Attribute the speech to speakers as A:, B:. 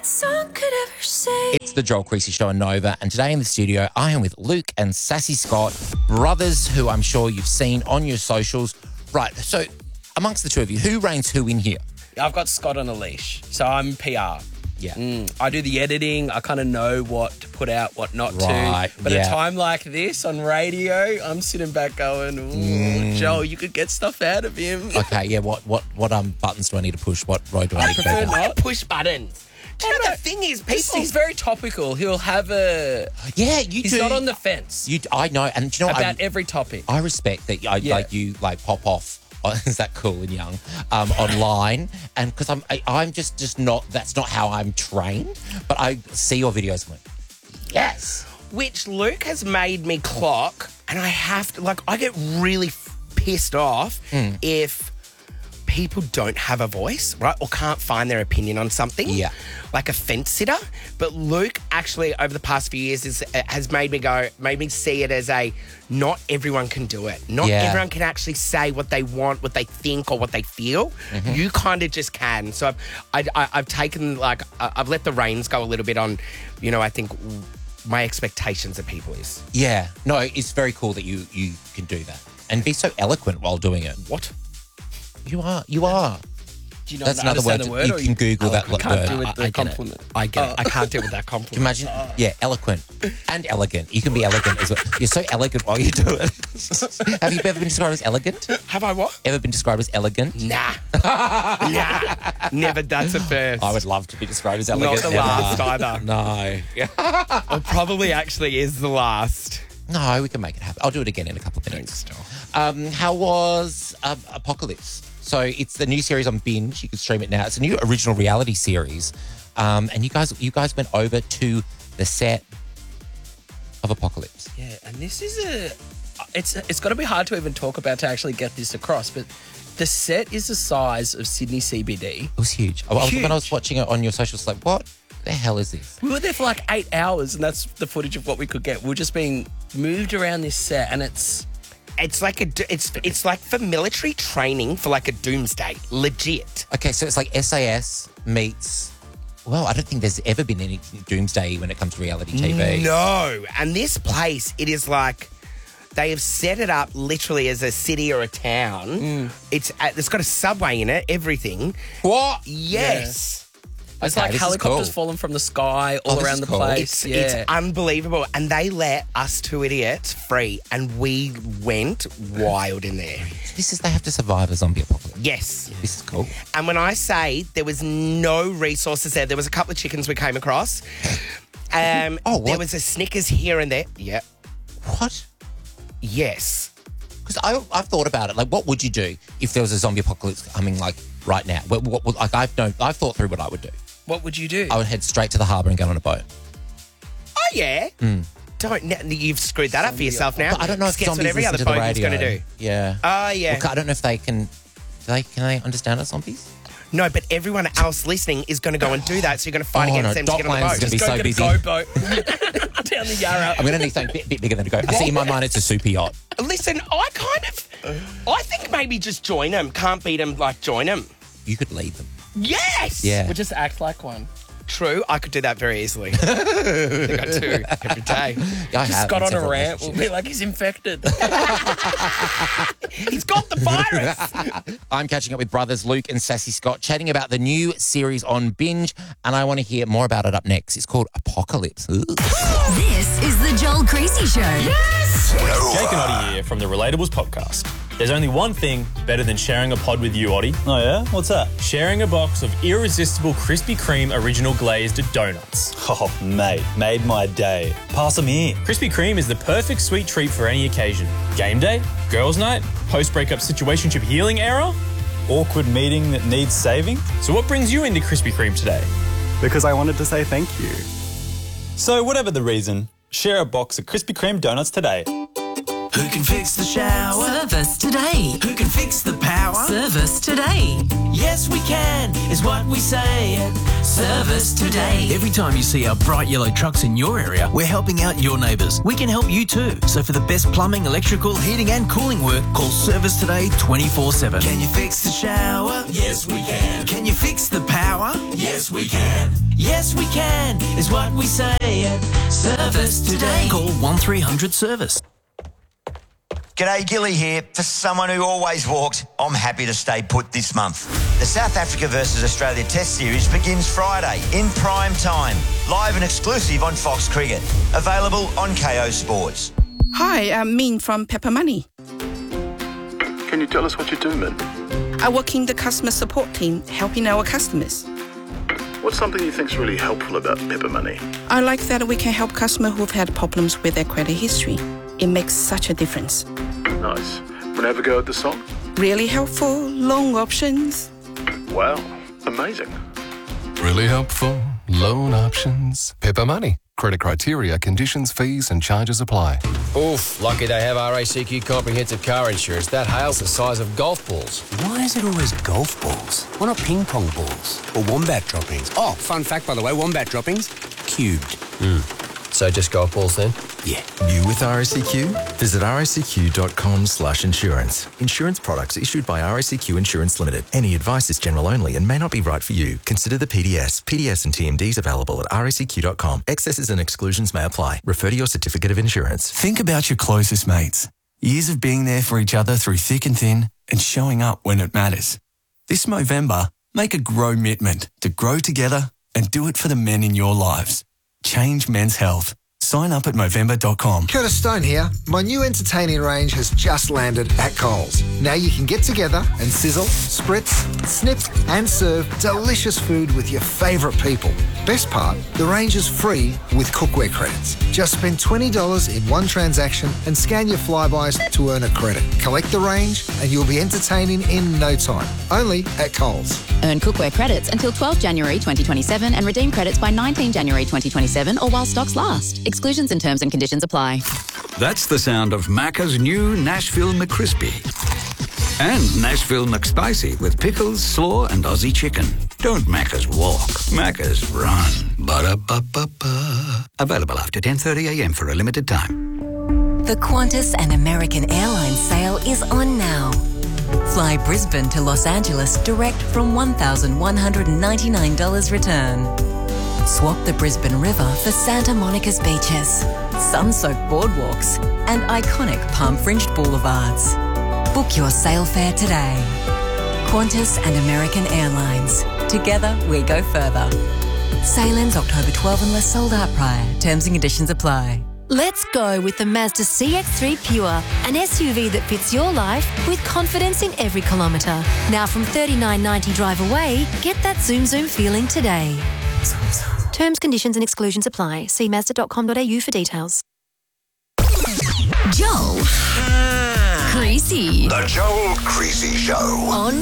A: that song could ever say.
B: It's the Joel Creasy Show on Nova, and today in the studio, I am with Luke and Sassy Scott, brothers who I'm sure you've seen on your socials. Right, so amongst the two of you, who reigns who in here?
C: I've got Scott on a leash, so I'm PR.
B: Yeah.
C: I do the editing. I kind of know what to put out, what not
B: Right,
C: to. But
B: yeah.
C: a time like this on radio, I'm sitting back going, ooh, Joel, you could get stuff out of him.
B: Okay, yeah, what buttons do I need to push? What road do I need to
C: prefer
B: go
C: not.
B: down?
D: Push buttons. Do you know the thing is, people...
C: He's very topical. He'll have a...
B: Yeah, you
C: He's
B: do.
C: not on the fence
B: I know, and do you know what?
C: about every topic.
B: I respect that
C: Yeah.
B: you pop off. Is that cool and young? Online, and because I'm just not. That's not how I'm trained. But I see your videos and I'm like, yes.
D: Which Luke has made me clock, and I have to, I get really pissed off if people don't have a voice, right, or can't find their opinion on something.
B: Yeah.
D: Like a fence sitter. But Luke actually, over the past few years, has made me see it as not everyone can do it. Not everyone can actually say what they want, what they think, or what they feel.
B: Mm-hmm.
D: You kind of just can. So I've taken, I've let the reins go a little bit on, I think my expectations of people is.
B: Yeah. No, it's very cool that you can do that and be so eloquent while doing it.
D: What?
B: You are.
C: Do you not
B: That's another
C: understand
B: word.
C: the word?
B: You
C: or
B: can Google that
C: I can't
B: word.
C: do it
D: I
C: the
D: get
C: compliment.
D: I get it. I can't deal with that
B: Can
D: compliment.
B: you imagine? Yeah, eloquent and elegant. You can be elegant as well. You're so elegant while you do it. Have you ever been described as elegant?
D: Have I what?
B: Ever been described as elegant?
D: Nah. Nah. Never. That's a first.
B: I would love to be described as
D: Not
B: elegant.
D: the
B: Never.
D: last either.
B: No.
D: Or probably actually is the last.
B: No, we can make it happen. I'll do it again in a couple of minutes. How was Apocalypse? So it's the new series on Binge. You can stream it now. It's a new original reality series. And you guys went over to the set of Apocalypse.
C: Yeah, and this is it's got to be hard to even talk about to actually get this across, but the set is the size of Sydney CBD.
B: It was huge. When I was watching it on your socials, like, what the hell is this?
C: We were there for 8 hours, and that's the footage of what we could get. We were just being moved around this set, and it's
D: like for military training for a doomsday. Legit.
B: Okay, so it's like SAS meets... Well, I don't think there's ever been any doomsday when it comes to reality TV.
D: No. And this place, it is they have set it up literally as a city or a town. It's got a subway in it, everything.
B: What?
D: Yes.
C: It's
B: Okay,
C: like
B: this is
C: helicopters
B: cool.
C: falling from the sky all
B: this
C: around
B: is
C: the
B: cool.
C: place.
D: It's unbelievable. And they let us two idiots free, and we went wild in there.
B: They have to survive a zombie apocalypse.
D: Yes.
B: This is cool.
D: And when I say there was no resources there was a couple of chickens we came across.
B: what?
D: There was a Snickers here and there. Yeah.
B: What?
D: Yes.
B: Because I've thought about it. What would you do if there was a zombie apocalypse coming, right now? I've thought through what I would do.
C: What would you do?
B: I would head straight to the harbour and get on a boat.
D: Oh, yeah. You've screwed that up for yourself now.
B: But I don't know if
D: Guess what
B: zombies
D: every
B: listen
D: other
B: to the
D: bogan's
B: radio.
D: going to do.
B: Yeah.
D: Oh, yeah.
B: Well, I don't know if they can... Can they understand us zombies?
D: No, but everyone else listening is going to go and do that, so you're going to fight against them to get on the
B: Docklands
D: boat.
B: is going to be
C: Go
B: so
C: get a
B: busy.
C: go boat down the Yarra.
B: I'm going to need something a bit bigger than a go. I see in my mind it's a super yacht.
D: Listen, I think maybe just join them. Can't beat them, join them.
B: You could lead them.
D: Yes!
B: Yeah.
C: We'll just act like one.
D: True, I could do that very easily. I think I do every day.
B: I
C: Just
B: have
C: got
B: in
C: on a
B: several
C: rant. We'll
B: relationships.
C: be like, he's infected.
D: He's got the virus!
B: I'm catching up with brothers Luke and Sassy Scott, chatting about the new series on Binge, and I want to hear more about it up next. It's called Apocalypse. Ooh.
A: This is the Joel Creasy Show. Yes!
E: Jake and Oddie here from the Relatables podcast. There's only one thing better than sharing a pod with you, Oddie.
F: Oh, yeah? What's that?
E: Sharing a box of irresistible Krispy Kreme original glazed donuts.
F: Oh, mate, made my day. Pass them here.
E: Krispy Kreme is the perfect sweet treat for any occasion. Game day, girls' night, post-breakup situationship healing era.
F: Awkward meeting that needs saving?
E: So what brings you into Krispy Kreme today?
G: Because I wanted to say thank you.
F: So whatever the reason, share a box of Krispy Kreme donuts today.
H: Who can fix the shower?
A: Service today.
H: Who can fix the power?
A: Service today.
H: Yes, we can, is what we say at Service Today.
I: Every time you see our bright yellow trucks in your area, we're helping out your neighbours. We can help you too. So for the best plumbing, electrical, heating and cooling work, call Service Today 24/7.
H: Can you fix the shower? Yes, we can. Can you fix the power? Yes, we can. Yes, we can, is what we say at Service Today.
I: Call 1300 Service.
J: G'day, Gilly here. For someone who always walks, I'm happy to stay put this month. The South Africa versus Australia Test Series begins Friday in prime time, live and exclusive on Fox Cricket. Available on KO Sports.
K: Hi, I'm Min from Pepper Money.
L: Can you tell us what you do, Min?
K: I work in the customer support team, helping our customers.
L: What's something you think's really helpful about Pepper Money?
K: I like that we can help customers who've had problems with their credit history. It makes such a difference.
L: Nice. Want to have a go at the song?
K: Really helpful, loan options.
L: Wow, amazing.
M: Really helpful, loan options. Pepper Money. Credit criteria, conditions, fees and charges apply.
N: Oof, lucky they have RACQ comprehensive car insurance. That hail's the size of golf balls.
O: Why is it always golf balls? Why not ping pong balls? Or wombat droppings? Oh, fun fact, by the way, wombat droppings, cubed.
N: So just golf balls then?
O: Yeah.
P: You with RACQ? Visit racq.com/insurance. Insurance products issued by RACQ Insurance Limited. Any advice is general only and may not be right for you. Consider the PDS. PDS and TMDs available at racq.com. Excesses and exclusions may apply. Refer to your certificate of insurance.
Q: Think about your closest mates. Years of being there for each other through thick and thin and showing up when it matters. This Movember, make a commitment to grow together and do it for the men in your lives. Change men's health. Sign up at Movember.com.
R: Curtis Stone here. My new entertaining range has just landed at Coles. Now you can get together and sizzle, spritz, snip and serve delicious food with your favourite people. Best part, the range is free with cookware credits. Just spend $20 in one transaction and scan your Flybys to earn a credit. Collect the range and you'll be entertaining in no time. Only at Coles.
S: Earn cookware credits until 12 January 2027 and redeem credits by 19 January 2027 or while stocks last. Exclusions and terms and conditions apply.
T: That's the sound of Macca's new Nashville McCrispy. And Nashville McSpicy with pickles, slaw and Aussie chicken. Don't Macca's walk, Macca's run. Ba-da-ba-ba-ba. Available after 10:30am for a limited time.
A: The Qantas and American Airlines sale is on now. Fly Brisbane to Los Angeles direct from $1,199 return. Swap the Brisbane River for Santa Monica's beaches, sun-soaked boardwalks, and iconic palm-fringed boulevards. Book your sail fare today. Qantas and American Airlines. Together, we go further. Sail ends October 12 unless sold out prior. Terms and conditions apply.
U: Let's go with the Mazda CX-3 Pure, an SUV that fits your life with confidence in every kilometre. Now from $39.90 drive away, get that Zoom Zoom feeling today. Terms, conditions and exclusions apply. See Mazda.com.au for details.
A: Joel Creasy.
V: The Joel Creasy Show.
A: On